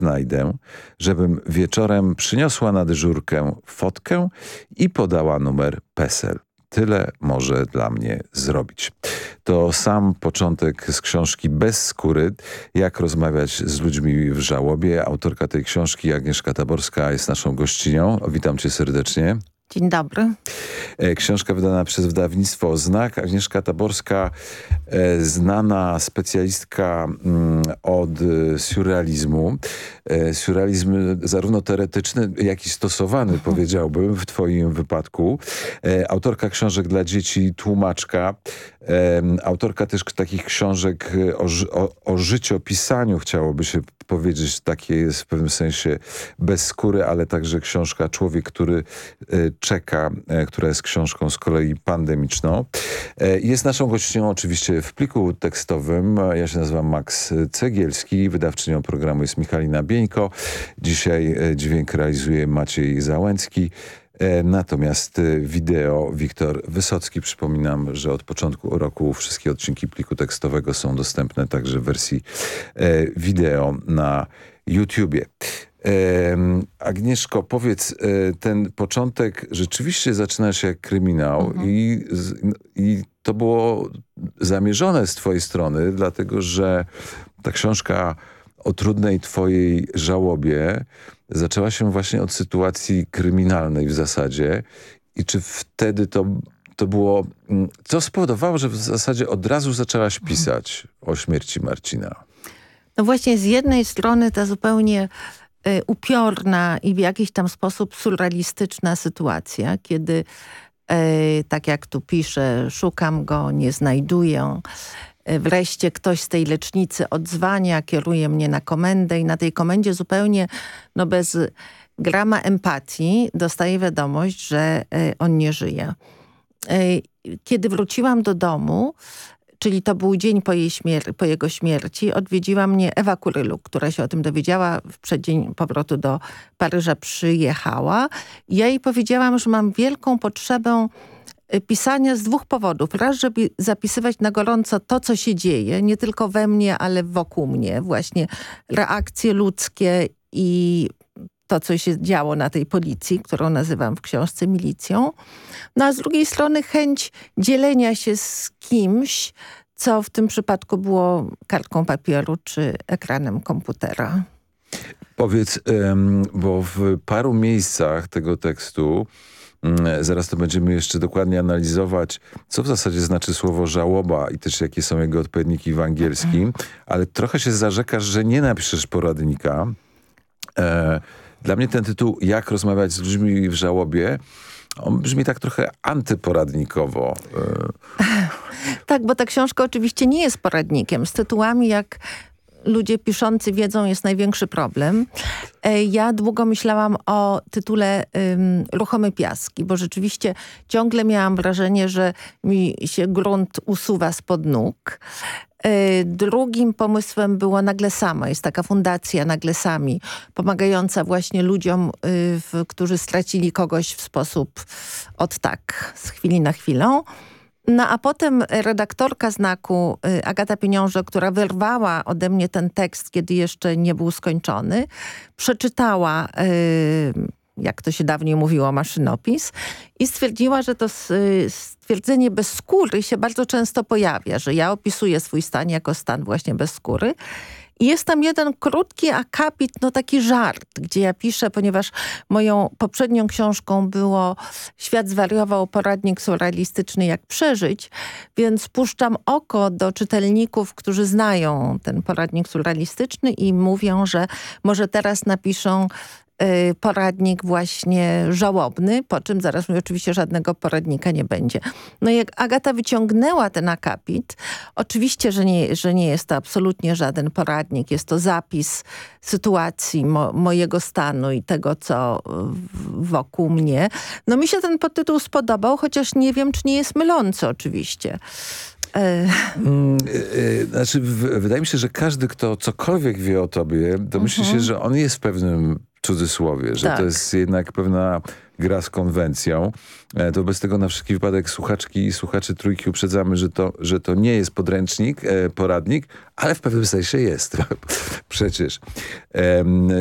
znajdę, żebym wieczorem przyniosła na dyżurkę fotkę i podała numer PESEL. Tyle może dla mnie zrobić. To sam początek z książki Bez skóry. Jak rozmawiać z ludźmi w żałobie. Autorka tej książki, Agnieszka Taborska, jest naszą gościnią. Witam cię serdecznie. Dzień dobry. Książka wydana przez wydawnictwo Znak. Agnieszka Taborska, znana specjalistka od surrealizmu. Surrealizm zarówno teoretyczny, jak i stosowany, powiedziałbym, w twoim wypadku. Autorka książek dla dzieci, tłumaczka. Autorka też takich książek o życiopisaniu, chciałoby się powiedzieć. Takie jest w pewnym sensie Bez skóry, ale także książka Człowiek, który czeka, która jest książką z kolei pandemiczną. Jest naszą gościnią oczywiście w pliku tekstowym. Ja się nazywam Max Cegielski. Wydawczynią programu jest Michalina Bieńko. Dzisiaj dźwięk realizuje Maciej Załęcki. Natomiast wideo Wiktor Wysocki. Przypominam, że od początku roku wszystkie odcinki pliku tekstowego są dostępne także w wersji wideo na YouTubie. Agnieszko, powiedz, ten początek rzeczywiście zaczyna się jak kryminał i to było zamierzone z twojej strony, dlatego że ta książka o trudnej twojej żałobie zaczęła się właśnie od sytuacji kryminalnej w zasadzie. I czy wtedy to było... Co spowodowało, że w zasadzie od razu zaczęłaś pisać o śmierci Marcina? No właśnie z jednej strony ta zupełnie upiorna i w jakiś tam sposób surrealistyczna sytuacja, kiedy tak jak tu piszę, szukam go, nie znajduję. Wreszcie ktoś z tej lecznicy odzwania, kieruje mnie na komendę i na tej komendzie zupełnie bez grama empatii dostaję wiadomość, że on nie żyje. Kiedy wróciłam do domu, czyli to był dzień po jego śmierci, odwiedziła mnie Ewa Kuryluk, która się o tym dowiedziała, w przeddzień powrotu do Paryża przyjechała. Ja jej powiedziałam, że mam wielką potrzebę pisania z dwóch powodów. Raz, żeby zapisywać na gorąco to, co się dzieje, nie tylko we mnie, ale wokół mnie. Właśnie reakcje ludzkie i to, co się działo na tej policji, którą nazywam w książce milicją. No a z drugiej strony chęć dzielenia się z kimś, co w tym przypadku było kartką papieru czy ekranem komputera. Powiedz, bo w paru miejscach tego tekstu, zaraz to będziemy jeszcze dokładnie analizować, co w zasadzie znaczy słowo żałoba i też jakie są jego odpowiedniki w angielskim, ale trochę się zarzekasz, że nie napiszesz poradnika. Dla mnie ten tytuł, Jak rozmawiać z ludźmi w żałobie, on brzmi tak trochę antyporadnikowo. Tak, bo ta książka oczywiście nie jest poradnikiem. Z tytułami, jak ludzie piszący wiedzą, jest największy problem. Ja długo myślałam o tytule Ruchome piaski, bo rzeczywiście ciągle miałam wrażenie, że mi się grunt usuwa spod nóg. Drugim pomysłem było Nagle Sama. Jest taka fundacja Nagle Sami, pomagająca właśnie ludziom, którzy stracili kogoś w sposób z chwili na chwilę. No a potem redaktorka Znaku, Agata Pieniążek, która wyrwała ode mnie ten tekst, kiedy jeszcze nie był skończony, przeczytała, jak to się dawniej mówiło, maszynopis i stwierdziła, że to stwierdzenie bez skóry się bardzo często pojawia, że ja opisuję swój stan jako stan właśnie bez skóry. I jest tam jeden krótki akapit, taki żart, gdzie ja piszę, ponieważ moją poprzednią książką było Świat zwariował, poradnik surrealistyczny, jak przeżyć, więc puszczam oko do czytelników, którzy znają ten poradnik surrealistyczny i mówią, że może teraz napiszą poradnik właśnie żałobny, po czym zaraz mówię, oczywiście żadnego poradnika nie będzie. No jak Agata wyciągnęła ten akapit, oczywiście, że nie jest to absolutnie żaden poradnik, jest to zapis sytuacji mojego stanu i tego, co wokół mnie. No mi się ten podtytuł spodobał, chociaż nie wiem, czy nie jest mylący oczywiście. Wydaje mi się, że każdy, kto cokolwiek wie o tobie, to myśli się, że on jest pewnym cudzysłowie, że Tak. to jest jednak pewna gra z konwencją. To bez tego na wszelki wypadek słuchaczki i słuchaczy Trójki uprzedzamy, że to nie jest podręcznik, poradnik, ale w pewnym sensie jest. Przecież.